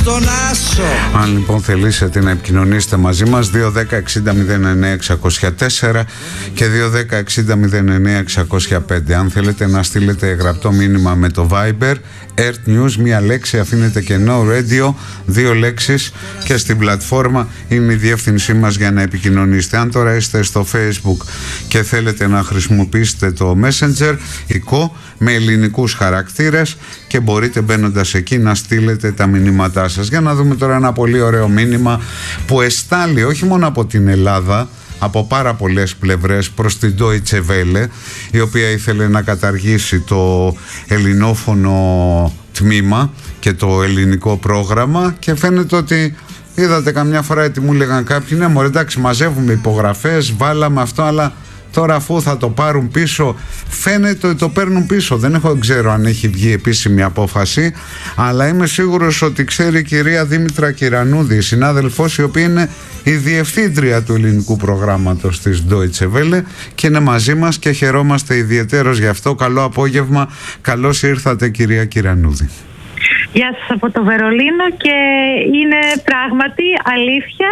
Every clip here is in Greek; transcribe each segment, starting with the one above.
στον άσο. Αν λοιπόν θελήσετε να επικοινωνήσετε μαζί μας, 2-10-60-09-604 και 2-10-60-09-605. Αν θέλετε να στείλετε γραπτό μήνυμα με το Viber, Earth News, μία λέξη, αφήνετε κενό, Radio, 2 λέξεις, και στην πλατφόρμα είναι η διεύθυνσή μας για να επικοινωνήσετε. Αν τώρα είστε στο Facebook και θέλετε να χρησιμοποιήσετε το Messenger, ικό με ελληνικούς χαρακτήρες, και μπορείτε μπαίνοντας εκεί να στείλετε τα μηνύματά σας. Για να δούμε τώρα ένα πολύ ωραίο μήνυμα που εστάλει όχι μόνο από την Ελλάδα, από πάρα πολλές πλευρές προς την Deutsche Welle, η οποία ήθελε να καταργήσει το ελληνόφωνο τμήμα και το ελληνικό πρόγραμμα, και φαίνεται ότι είδατε καμιά φορά ότι μου λέγαν κάποιοι, ναι μωρέ, εντάξει, μαζεύουμε υπογραφές, βάλαμε αυτό, αλλά τώρα αφού θα το πάρουν πίσω, φαίνεται ότι το παίρνουν πίσω. Δεν ξέρω αν έχει βγει επίσημη απόφαση, αλλά είμαι σίγουρος ότι ξέρει η κυρία Δήμητρα Κυρανούδη, συνάδελφός, η οποία είναι η διευθύντρια του ελληνικού προγράμματος της Deutsche Welle, και είναι μαζί μας και χαιρόμαστε ιδιαιτέρως γι' αυτό. Καλό απόγευμα, καλώς ήρθατε κυρία Κυρανούδη. Γεια σας από το Βερολίνο, και είναι πράγματι αλήθεια.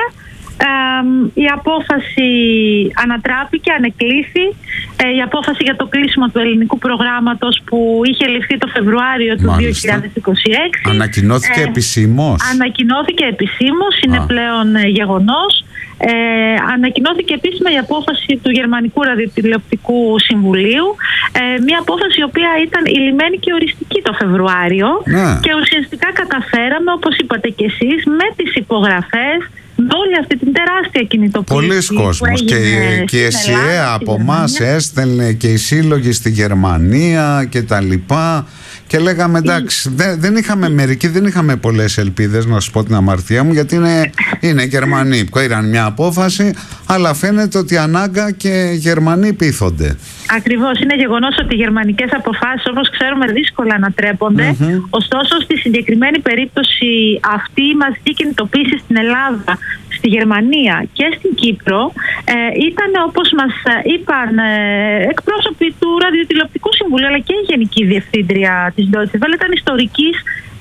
Η απόφαση ανατράπηκε, ανεκλήθη. Η απόφαση για το κλείσιμο του ελληνικού προγράμματος που είχε ληφθεί το Φεβρουάριο του 2026 ανακοινώθηκε επισήμως. Ανακοινώθηκε επισήμως, είναι πλέον γεγονός. Ανακοινώθηκε επίσημα η απόφαση του Γερμανικού Ραδιοτηλεοπτικού Συμβουλίου, μια απόφαση η οποία ήταν ηλυμένη και οριστική το Φεβρουάριο, και ουσιαστικά καταφέραμε, όπως είπατε και εσείς, με τις υπογραφές, με όλη αυτή την τεράστια κινητοποίηση. Πολλοί κόσμος, και η ΕΣΥΕ από εμάς έστελνε, και οι σύλλογοι στη Γερμανία και τα λοιπά, και λέγαμε εντάξει, δεν είχαμε πολλές ελπίδες, να σας πω την αμαρτία μου, γιατί είναι Γερμανοί που πήραν μια απόφαση, αλλά φαίνεται ότι ανάγκα και Γερμανοί πείθονται. Ακριβώς, είναι γεγονός ότι οι γερμανικές αποφάσεις, όπως ξέρουμε, δύσκολα ανατρέπονται. Ωστόσο, στη συγκεκριμένη περίπτωση, αυτή η μαζική κινητοποίηση στην Ελλάδα, στη Γερμανία και στην Κύπρο ήταν, όπως μας είπαν εκπρόσωποι του Ραδιοτηλεοπτικού Συμβουλίου, αλλά και η Γενική Διευθύντρια της Deutsche Welle, ήταν ιστορικής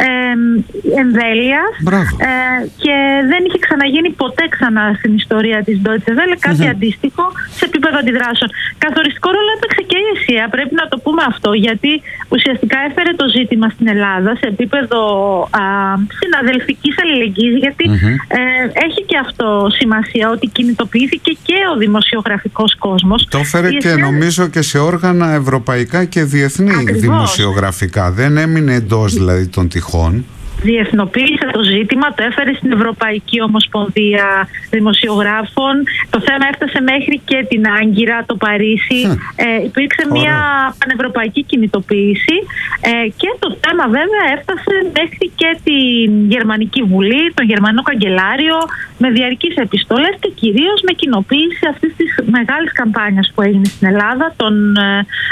εμβέλειας, και δεν είχε ξαναγίνει ποτέ ξανά στην ιστορία της Deutsche Welle κάτι αντίστοιχο σε επίπεδο αντιδράσεων. Καθοριστικό ρόλο έπαιξε και η ΕΣΥΑ, πρέπει να το πούμε αυτό, γιατί ουσιαστικά έφερε το ζήτημα στην Ελλάδα σε επίπεδο συναδελφικής αλληλεγγύης, γιατί έχει και αυτό σημασία, ότι κινητοποιήθηκε και ο δημοσιογραφικός κόσμος. Το έφερε και νομίζω και σε όργανα ευρωπαϊκά και διεθνή δημοσιογραφικά. Δεν έμεινε εντός δηλαδή των τυχών. Διεθνοποίησε το ζήτημα, το έφερε στην Ευρωπαϊκή Ομοσπονδία Δημοσιογράφων. Το θέμα έφτασε μέχρι και την Άγκυρα, το Παρίσι. Υπήρξε μια πανευρωπαϊκή κινητοποίηση, και το θέμα βέβαια έφτασε μέχρι και την Γερμανική Βουλή, τον Γερμανό Καγκελάριο, με διαρκείς επιστολές και κυρίως με κοινοποίηση αυτής της μεγάλης καμπάνιας που έγινε στην Ελλάδα, των